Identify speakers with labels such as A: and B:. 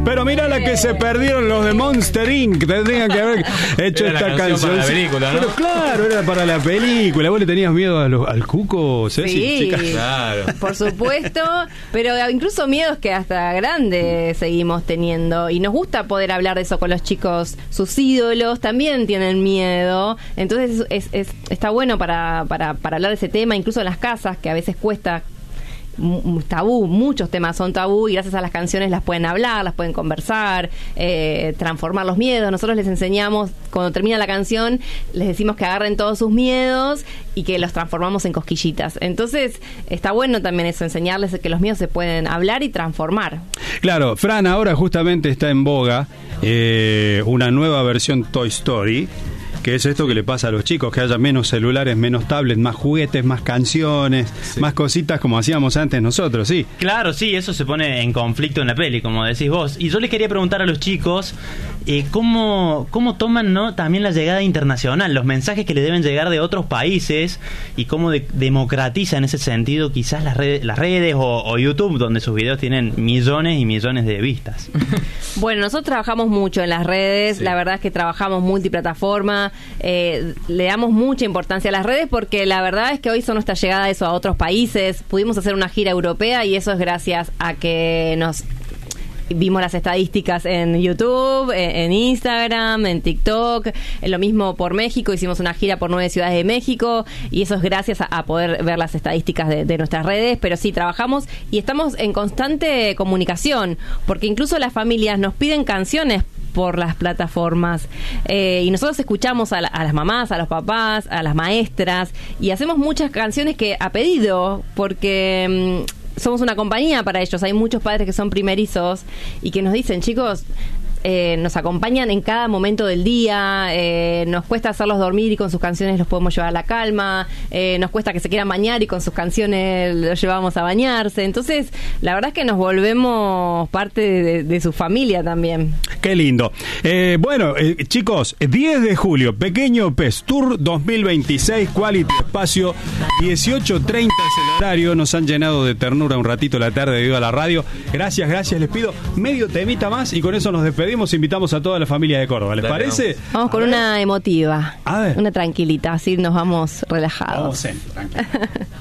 A: Pero mira la que se perdieron los de Monster Inc. Tendrían que haber hecho
B: era
A: esta canción
B: para la película, ¿no?
A: Pero claro, era para la película. ¿Vos le tenías miedo al cuco, Ceci?
C: Sí,
A: Chica?
B: Claro.
C: Por supuesto, pero incluso miedos que hasta grandes seguimos teniendo, y nos gusta poder hablar de eso con los chicos. Sus ídolos también tienen miedo, entonces está bueno para hablar de ese tema, incluso en las casas, que a veces cuesta. Tabú, muchos temas son tabú, y gracias a las canciones las pueden hablar, las pueden conversar, transformar los miedos. Nosotros les enseñamos, cuando termina la canción, les decimos que agarren todos sus miedos y que los transformamos en cosquillitas. Entonces está bueno también eso, enseñarles que los miedos se pueden hablar y transformar.
A: Claro, Fran, ahora justamente está en boga una nueva versión Toy Story, que es esto que le pasa a los chicos, que haya menos celulares, menos tablets, más juguetes, más canciones, más cositas como hacíamos antes nosotros, sí.
D: Claro, sí, eso se pone en conflicto en la peli, como decís vos. Y yo les quería preguntar a los chicos cómo toman, ¿no?, también la llegada internacional, los mensajes que le deben llegar de otros países, y cómo democratiza en ese sentido quizás las redes o YouTube, donde sus videos tienen millones y millones de vistas.
C: Bueno, nosotros trabajamos mucho en las redes, la verdad es que trabajamos multiplataforma, le damos mucha importancia a las redes, porque la verdad es que hoy son nuestra llegada a eso, a otros países. Pudimos hacer una gira europea, y eso es gracias a que vimos las estadísticas en YouTube, en Instagram, en TikTok. Lo mismo por México, hicimos una gira por 9 ciudades de México, y eso es gracias a poder ver las estadísticas de nuestras redes. Pero sí, trabajamos y estamos en constante comunicación, porque incluso las familias nos piden canciones por las plataformas, y nosotros escuchamos a las mamás, a los papás, a las maestras, y hacemos muchas canciones que a pedido, porque somos una compañía para ellos. Hay muchos padres que son primerizos y que nos dicen, chicos, nos acompañan en cada momento del día, nos cuesta hacerlos dormir y con sus canciones los podemos llevar a la calma, nos cuesta que se quieran bañar y con sus canciones los llevamos a bañarse. Entonces, la verdad es que nos volvemos parte de su familia también.
A: Qué lindo. Bueno, chicos, 10 de julio, Pequeño Pez Tour 2026, Quality Espacio, 18:30 es el horario. Nos han llenado de ternura un ratito la tarde debido a la radio. Gracias, les pido medio temita más y con eso nos despedimos. Invitamos a toda la familia de Córdoba, ¿les parece?
C: Vamos con una emotiva,
A: a ver,
C: una tranquilita, así nos vamos relajados.
A: Vamos tranquilo.